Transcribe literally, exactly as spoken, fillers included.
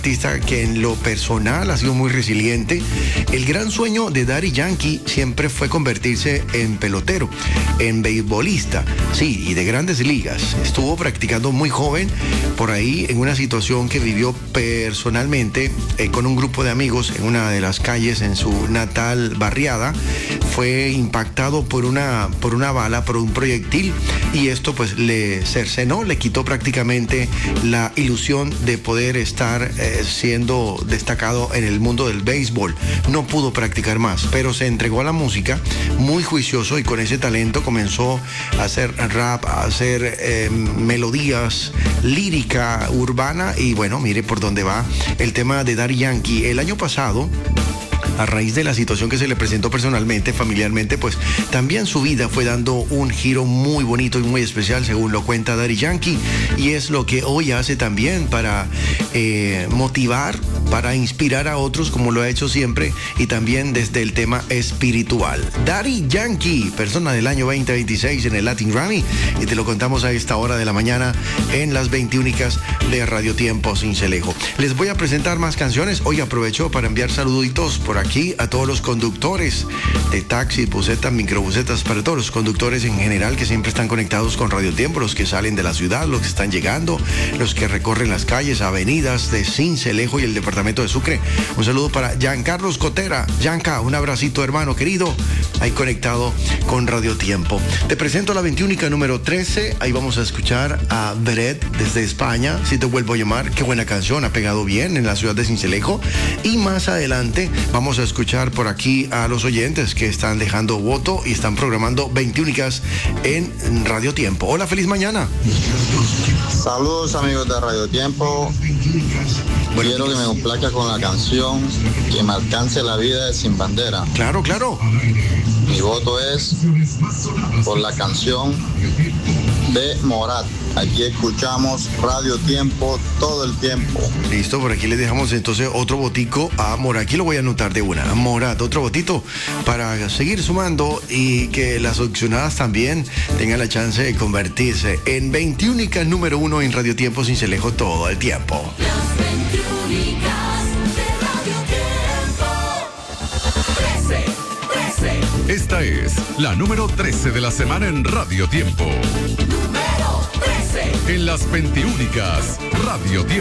artista que en lo personal ha sido muy resiliente. El gran sueño de Daddy Yankee siempre fue convertirse en pelotero, en beisbolista, sí, y de grandes ligas. Estuvo practicando muy joven, por ahí en una situación que vivió personalmente eh, con un grupo de amigos en una de las calles en su natal barriada. Fue impactado por una, por una bala, por un proyectil, y esto pues le cercenó, le quitó prácticamente la ilusión de poder estar eh, siendo destacado en el mundo del béisbol. No pudo practicar más, pero se entregó a la música muy juicioso, y con ese talento comenzó a hacer rap, a hacer eh, melodías, lírica urbana, y bueno, mire por dónde va el tema de Daddy Yankee. El año pasado, a raíz de la situación que se le presentó personalmente, familiarmente, pues también su vida fue dando un giro muy bonito y muy especial, según lo cuenta Daddy Yankee, y es lo que hoy hace también para eh, motivar, para inspirar a otros, como lo ha hecho siempre, y también desde el tema espiritual. Daddy Yankee, persona del año veinte veintiséis en el Latin Grammy, y te lo contamos a esta hora de la mañana en las veintiúnicas de Radio Tiempo Cincelejo. Les voy a presentar más canciones. Hoy aprovecho para enviar saluditos por aquí a todos los conductores de taxis, busetas, microbusetas, para todos los conductores en general que siempre están conectados con Radio Tiempo, los que salen de la ciudad, los que están llegando, los que recorren las calles, avenidas de Cincelejo y el departamento de Sucre. Un saludo para Giancarlos Cotera. Gianca, un abracito, hermano querido, ahí conectado con Radio Tiempo. Te presento la veintiúnica número trece. Ahí vamos a escuchar a Beret desde España, Si te vuelvo a llamar. Qué buena canción, ha pegado bien en la ciudad de Cincelejo. Y más adelante vamos a escuchar por aquí a los oyentes que están dejando voto y están programando veintiúnicas en Radio Tiempo. Hola, feliz mañana. Saludos, amigos de Radio Tiempo. Quiero que me complazca con la canción Que me alcance la vida de Sin Bandera. Claro, claro. Mi voto es por la canción de Morat. Aquí escuchamos Radio Tiempo todo el tiempo. Listo, por aquí le dejamos entonces otro votico a Morat. Aquí lo voy a anotar de una. Morat, otro votito para seguir sumando y que las opcionadas también tengan la chance de convertirse en veintiúnica número uno en Radio Tiempo Cincelejo todo el tiempo. Las veintiúnicas de Radio Tiempo. trece, trece. Esta es la número trece de la semana en Radio Tiempo. Número trece. En las veintiúnicas Radio Tiempo.